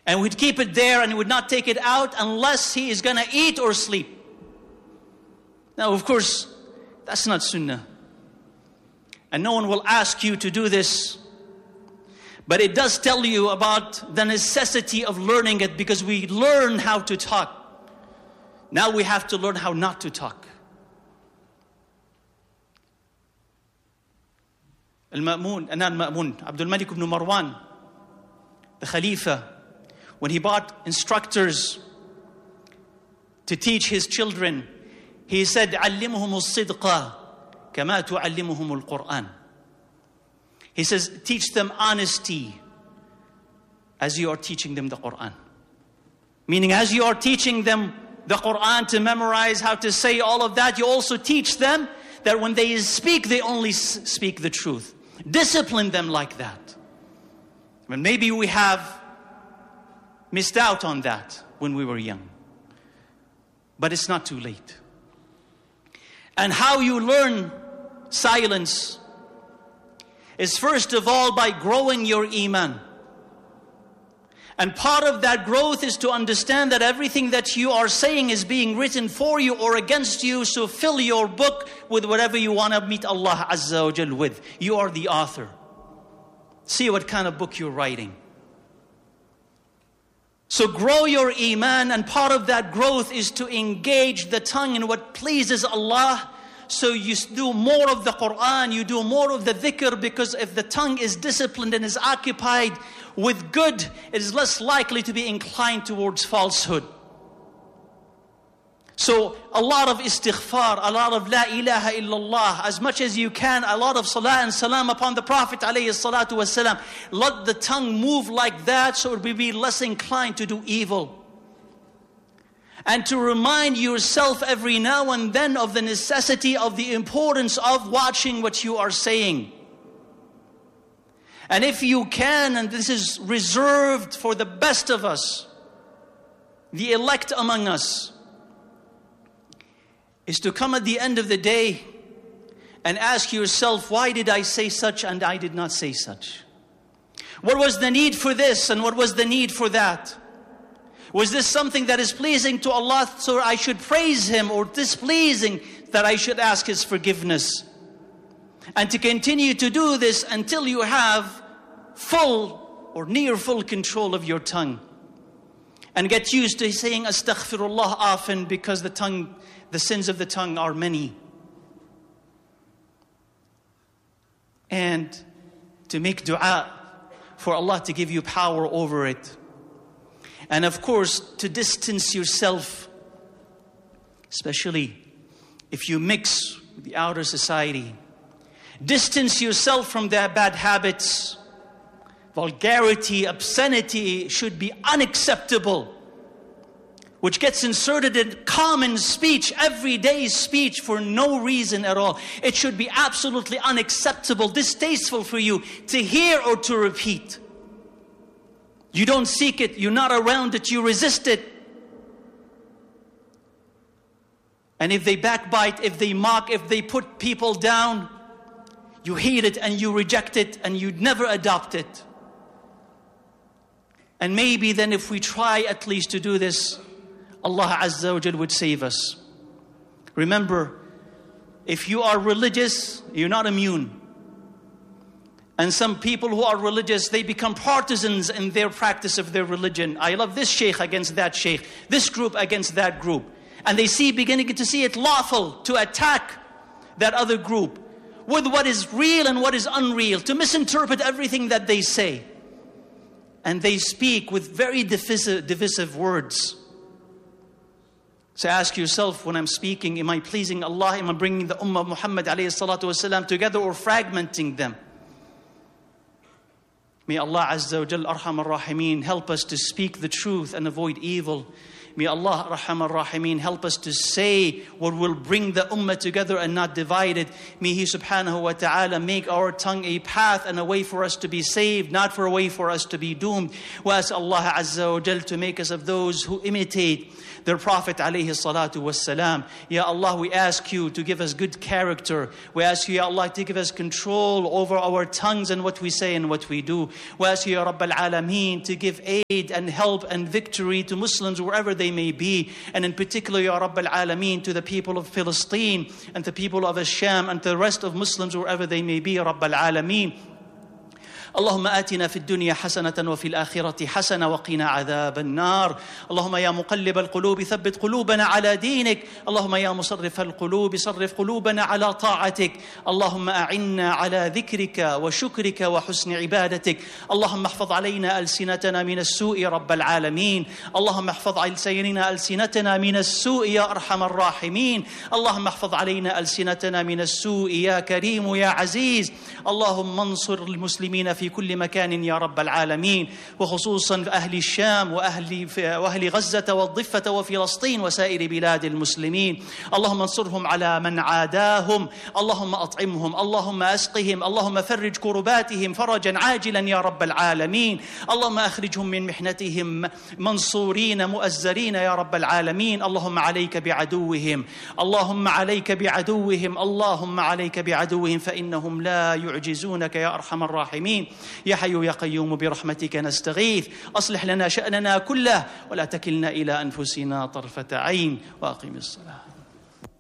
And we'd keep it there and would not take it out unless he is going to eat or sleep. Now, of course, that's not sunnah. And no one will ask you to do this. But it does tell you about the necessity of learning it, because we learn how to talk. Now we have to learn how not to talk. Abdul Malik ibn Marwan, the Khalifa, when he brought instructors to teach his children, he said, عَلِّمُهُمُ الصِّدْقَ كَمَا تُعَلِّمُهُمُ الْقُرْآنِ. He says, teach them honesty as you are teaching them the Quran. Meaning, as you are teaching them the Quran to memorize, how to say all of that, you also teach them that when they speak, they only speak the truth. Discipline them like that. And maybe we have missed out on that when we were young. But it's not too late. And how you learn silence is first of all by growing your iman. And part of that growth is to understand that everything that you are saying is being written for you or against you. So fill your book with whatever you want to meet Allah Azza wa Jal with. You are the author. See what kind of book you're writing. So grow your iman, and part of that growth is to engage the tongue in what pleases Allah. So you do more of the Quran, you do more of the dhikr, because if the tongue is disciplined and is occupied with good, it is less likely to be inclined towards falsehood. So a lot of istighfar, a lot of la ilaha illallah, as much as you can, a lot of salah and salam upon the Prophet alayhi salatu wasalam. Let the tongue move like that so it will be less inclined to do evil. And to remind yourself every now and then of the necessity of the importance of watching what you are saying. And if you can, and this is reserved for the best of us, the elect among us, is to come at the end of the day and ask yourself, why did I say such and I did not say such? What was the need for this and what was the need for that? Was this something that is pleasing to Allah, so I should praise Him, or displeasing that I should ask His forgiveness? And to continue to do this until you have full or near full control of your tongue. And get used to saying astaghfirullah often, because the sins of the tongue are many. And to make dua for Allah to give you power over it. And of course, to distance yourself, especially if you mix with the outer society. Distance yourself from their bad habits. Vulgarity, obscenity should be unacceptable, which gets inserted in common speech, everyday speech, for no reason at all. It should be absolutely unacceptable, distasteful for you to hear or to repeat. You don't seek it, you're not around it, you resist it. And if they backbite, if they mock, if they put people down, you hate it and you reject it and you never adopt it. And maybe then if we try at least to do this, Allah Azza wa Jal would save us. Remember, if you are religious, you're not immune. And some people who are religious, they become partisans in their practice of their religion. I love this sheikh against that sheikh, this group against that group. And they beginning to see it lawful to attack that other group with what is real and what is unreal, to misinterpret everything that they say. And they speak with very divisive words. So ask yourself, when I'm speaking, am I pleasing Allah? Am I bringing the Ummah of Muhammad alayhi salatu wasalam together, or fragmenting them? May Allah Azza wa Jal Arhamar Rahimeen help us to speak the truth and avoid evil. May Allah, Rahman Rahimeen, help us to say what will bring the ummah together and not divide it. May He subhanahu wa ta'ala make our tongue a path and a way for us to be saved, not for a way for us to be doomed. We ask Allah Azza wa Jal to make us of those who imitate their Prophet alayhi salatu wassalam. Ya Allah, we ask you to give us good character. We ask you, Ya Allah, to give us control over our tongues and what we say and what we do. We ask you, Ya Rabb al-Alameen, to give aid and help and victory to Muslims wherever they may be. And in particular, Ya Rabb al-Alameen, to the people of Palestine and the people of Sham and the rest of Muslims wherever they may be, Ya Rabb al-Alameen. اللهم آتنا في الدنيا حسنة وفي الآخرة حسنة وقنا عذاب النار. اللهم يا مقلب القلوب ثبت قلوبنا على دينك. اللهم يا مصرف القلوب صرف قلوبنا على طاعتك. اللهم أعنا على ذكرك وشكرك وحسن عبادتك. اللهم احفظ علينا ألسنتنا من السوء يا رب العالمين. اللهم احفظ علينا ألسنتنا من السوء يا أرحم الراحمين. اللهم احفظ علينا ألسنتنا من السوء يا كريم يا عزيز. اللهم انصر المسلمين في كل مكان يا رب العالمين، وخصوصا أهل الشام وأهل غزة والضفة وفلسطين وسائر بلاد المسلمين. اللهم انصرهم على من عاداهم. اللهم أطعمهم، اللهم أسقهم، اللهم فرج كرباتهم فرجا عاجلا يا رب العالمين. اللهم أخرجهم من محنتهم منصورين مؤزرين يا رب العالمين. اللهم عليك بعدوهم، اللهم عليك بعدوهم، اللهم عليك بعدوهم، فإنهم لا يعجزونك يا أرحم الراحمين. يا حي يا قيوم برحمتك نستغيث، أصلح لنا شأننا كله ولا تكلنا إلى أنفسنا طرفة عين، وأقم الصلاة.